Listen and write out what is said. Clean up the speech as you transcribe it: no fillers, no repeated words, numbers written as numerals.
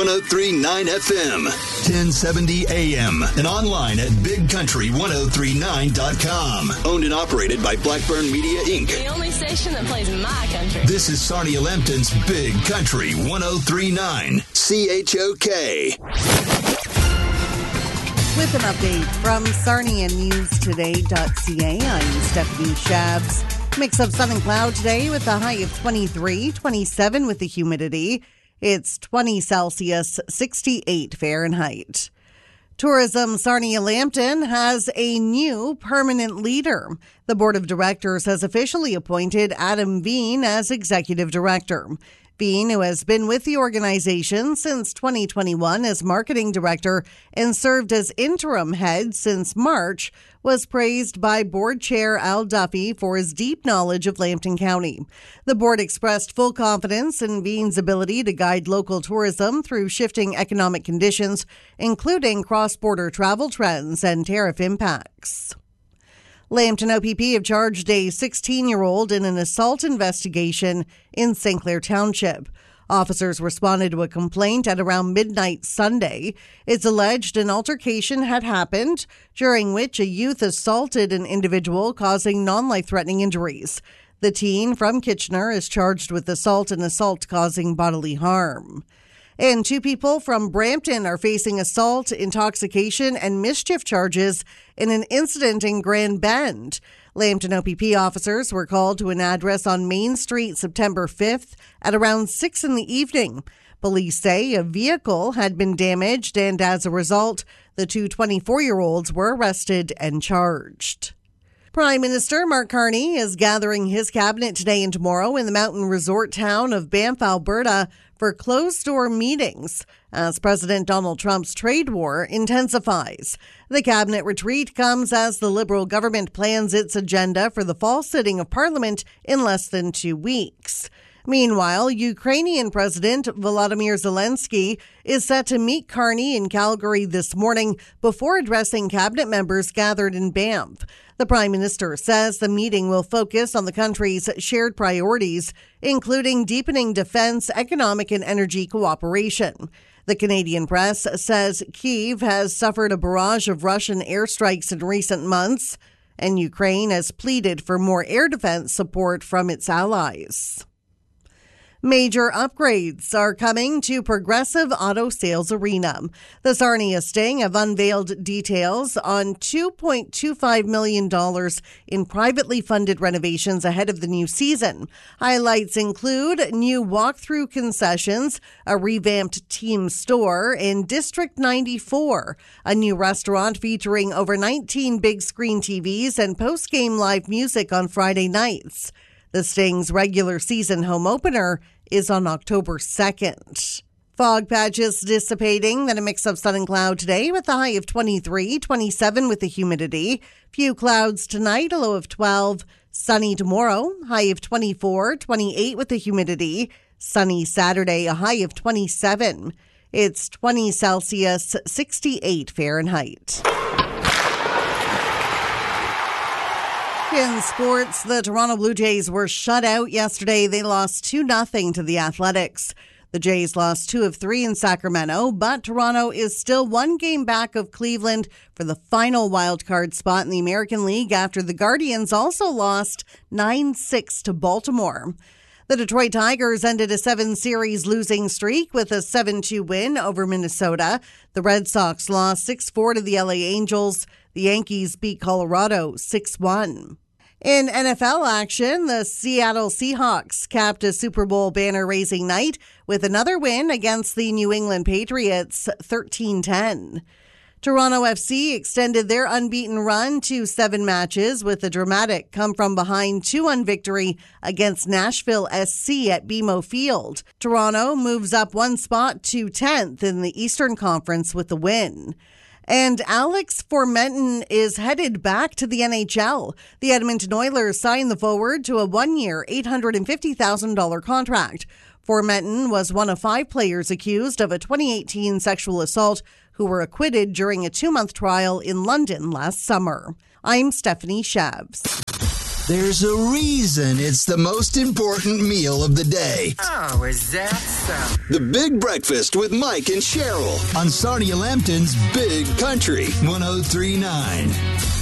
103.9 FM, 1070 AM, and online at BigCountry1039.com. Owned and operated by Blackburn Media, Inc. The only station that plays my country. This is Sarnia Lambton's Big Country 103.9 CHOK. With an update from SarniaNewsToday.ca, I'm Stephanie Shabs. Mix of sun and cloud today with a high of 23, 27 with the humidity. It's 20 Celsius, 68 Fahrenheit. Tourism Sarnia Lambton has a new permanent leader. The board of directors has officially appointed Adam Veen as executive director. Veen, who has been with the organization since 2021 as marketing director and served as interim head since March, was praised by board chair Al Duffy for his deep knowledge of Lambton County. The board expressed full confidence in Veen's ability to guide local tourism through shifting economic conditions, including cross-border travel trends and tariff impacts. Lambton OPP have charged a 16-year-old in an assault investigation in St. Clair Township. Officers responded to a complaint at around midnight Sunday. It's alleged an altercation had happened, during which a youth assaulted an individual, causing non-life-threatening injuries. The teen from Kitchener is charged with assault and assault causing bodily harm. And 2 people from Brampton are facing assault, intoxication, and mischief charges in an incident in Grand Bend. Lambton OPP officers were called to an address on Main Street September 5th at around 6 in the evening. Police say a vehicle had been damaged, and as a result, the 2 24-year-olds were arrested and charged. Prime Minister Mark Carney is gathering his cabinet today and tomorrow in the mountain resort town of Banff, Alberta, for closed-door meetings as President Donald Trump's trade war intensifies. The cabinet retreat comes as the Liberal government plans its agenda for the fall sitting of Parliament in less than 2 weeks. Meanwhile, Ukrainian President Volodymyr Zelensky is set to meet Carney in Calgary this morning before addressing cabinet members gathered in Banff. The Prime Minister says the meeting will focus on the country's shared priorities, including deepening defense, economic, and energy cooperation. The Canadian press says Kyiv has suffered a barrage of Russian airstrikes in recent months, and Ukraine has pleaded for more air defense support from its allies. Major upgrades are coming to Progressive Auto Sales Arena. The Sarnia Sting have unveiled details on $2.25 million in privately funded renovations ahead of the new season. Highlights include new walk-through concessions, a revamped team store in District 94, a new restaurant featuring over 19 big screen TVs and post-game live music on Friday nights. The Sting's regular season home opener is on October 2nd. Fog patches dissipating, then a mix of sun and cloud today with a high of 23, 27 with the humidity. Few clouds tonight, a low of 12. Sunny tomorrow, high of 24, 28 with the humidity. Sunny Saturday, a high of 27. It's 20 Celsius, 68 Fahrenheit. In sports, the Toronto Blue Jays were shut out yesterday. They lost 2-0 to the Athletics. The Jays lost 2 of 3 in Sacramento, but Toronto is still 1 game back of Cleveland for the final wildcard spot in the American League after the Guardians also lost 9-6 to Baltimore. The Detroit Tigers ended a 7-series losing streak with a 7-2 win over Minnesota. The Red Sox lost 6-4 to the LA Angels. The Yankees beat Colorado 6-1. In NFL action, the Seattle Seahawks capped a Super Bowl banner-raising night with another win against the New England Patriots, 13-10. Toronto FC extended their unbeaten run to 7 matches with a dramatic come-from-behind 2-1 victory against Nashville SC at BMO Field. Toronto moves up 1 spot to 10th in the Eastern Conference with the win. And Alex Formenton is headed back to the NHL. The Edmonton Oilers signed the forward to a 1-year, $850,000 contract. Formenton was one of 5 players accused of a 2018 sexual assault who were acquitted during a 2-month trial in London last summer. I'm Stephanie Shabs. There's a reason it's the most important meal of the day. Oh, is that so? The Big Breakfast with Mike and Cheryl on Sarnia Lambton's Big Country 103.9.